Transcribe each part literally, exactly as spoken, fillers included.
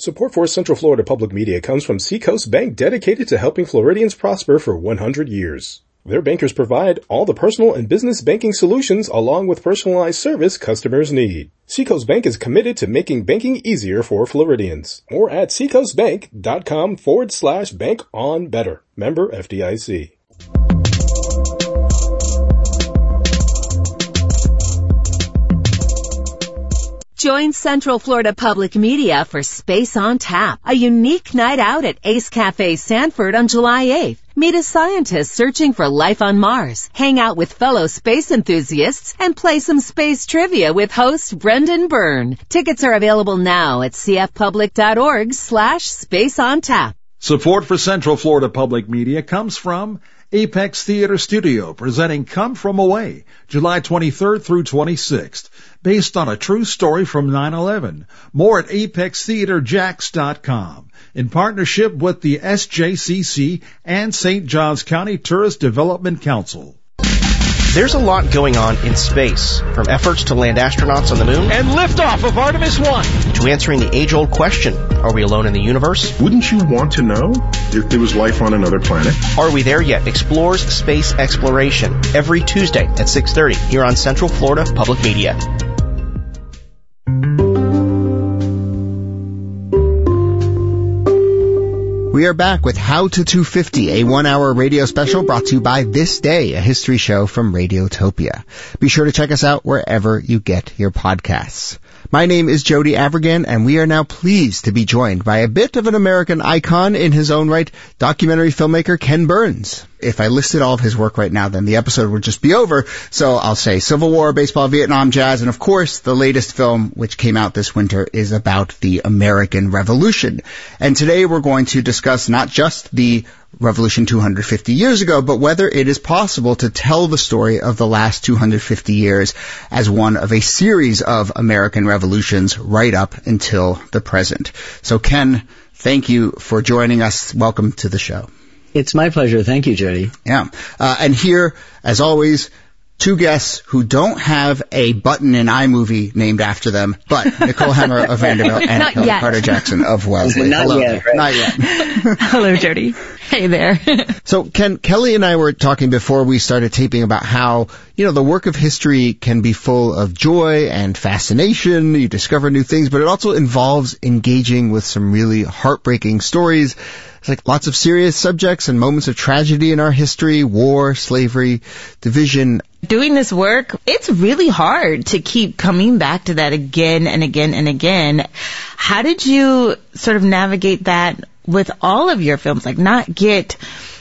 Support for Central Florida Public Media comes from Seacoast Bank, dedicated to helping Floridians prosper for one hundred years. Their bankers provide all the personal and business banking solutions along with personalized service customers need. Seacoast Bank is committed to making banking easier for Floridians. More at seacoastbank.com forward slash bank on better. Member F D I C. Join Central Florida Public Media for Space on Tap, a unique night out at Ace Cafe Sanford on July eighth. Meet a scientist searching for life on Mars, hang out with fellow space enthusiasts, and play some space trivia with host Brendan Byrne. Tickets are available now at cfpublic.org slash space on tap. Support for Central Florida Public Media comes from Apex Theater Studio, presenting Come From Away, July twenty-third through twenty-sixth, based on a true story from nine eleven. More at apex theater jacks dot com, in partnership with the S J C C and Saint Johns County Tourist Development Council. There's a lot going on in space, from efforts to land astronauts on the moon and liftoff of Artemis one to answering the age-old question, are we alone in the universe? Wouldn't you want to know if there was life on another planet? Are we there yet? Explores space exploration every Tuesday at six thirty here on Central Florida Public Media. We are back with How to two fifty, a one-hour radio special brought to you by This Day, a history show from Radiotopia. Be sure to check us out wherever you get your podcasts. My name is Jody Avirgan, and we are now pleased to be joined by a bit of an American icon in his own right, documentary filmmaker Ken Burns. If I listed all of his work right now, then the episode would just be over. So I'll say Civil War, baseball, Vietnam, jazz, and of course, the latest film, which came out this winter, is about the American Revolution. And today we're going to discuss not just the Revolution two hundred fifty years ago, but whether it is possible to tell the story of the last two hundred fifty years as one of a series of American revolutions right up until the present. So Ken, thank you for joining us. Welcome to the show. It's my pleasure. Thank you, Jody. Yeah. Uh, and here, as always, two guests who don't have a button in iMovie named after them, but Nicole Hammer of Vanderbilt and Kelly Carter Jackson of Wellesley. Not Hello yet, there. right? Not yet. Hello, Jody. Hey there. So, Ken, Kelly and I were talking before we started taping about how, you know, the work of history can be full of joy and fascination. You discover new things, but it also involves engaging with some really heartbreaking stories. It's like lots of serious subjects and moments of tragedy in our history, war, slavery, division. Doing this work, it's really hard to keep coming back to that again and again and again. How did you sort of navigate that with all of your films? Like not get,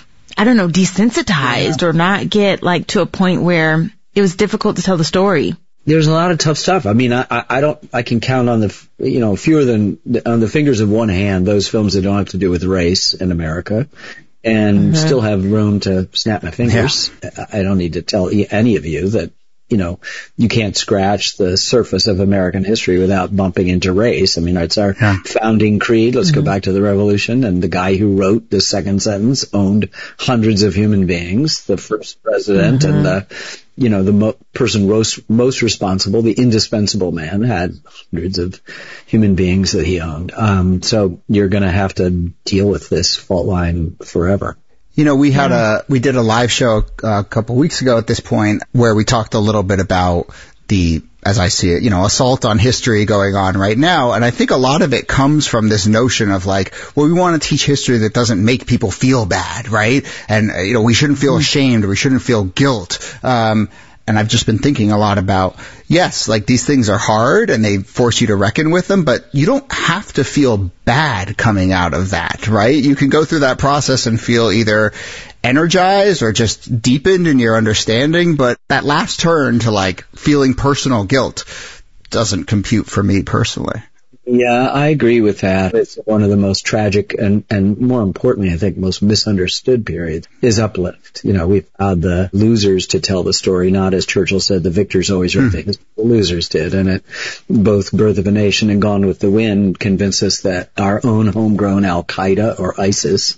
I don't know, desensitized yeah. or not get like to a point where it was difficult to tell the story? There's a lot of tough stuff. I mean, I, I don't, I can count on the, you know, fewer than, on the fingers of one hand, those films that don't have to do with race in America, and mm-hmm. still have room to snap my fingers. Yeah. I don't need to tell any of you that, you know, you can't scratch the surface of American history without bumping into race. I mean, it's our yeah. founding creed. Let's mm-hmm. go back to the Revolution. And the guy who wrote the second sentence owned hundreds of human beings, the first president mm-hmm. and the, you know, the mo- person most, most responsible, the indispensable man, had hundreds of human beings that he owned. Um, so you're going to have to deal with this fault line forever. You know, we had a, we did a live show a couple weeks ago at this point where we talked a little bit about the, as I see it, you know, assault on history going on right now. And I think a lot of it comes from this notion of like, well, we want to teach history that doesn't make people feel bad, right? And, uh, you know, we shouldn't feel ashamed or we shouldn't feel guilt. Um, and I've just been thinking a lot about, yes, like these things are hard and they force you to reckon with them, but you don't have to feel bad coming out of that, right? You can go through that process and feel either energized or just deepened in your understanding, but that last turn to like feeling personal guilt doesn't compute for me personally. Yeah, I agree with that. It's one of the most tragic and, and more importantly, I think, most misunderstood periods is uplift. You know, we've had the losers to tell the story, not as Churchill said, the victors always write things, the losers did. And it, both Birth of a Nation and Gone with the Wind convince us that our own homegrown Al-Qaeda or ISIS,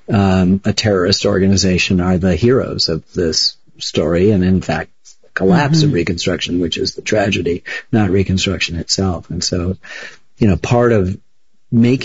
um, a terrorist organization, are the heroes of this story. And in fact, the collapse mm-hmm. of Reconstruction, which is the tragedy, not Reconstruction itself. And so, you know, part of making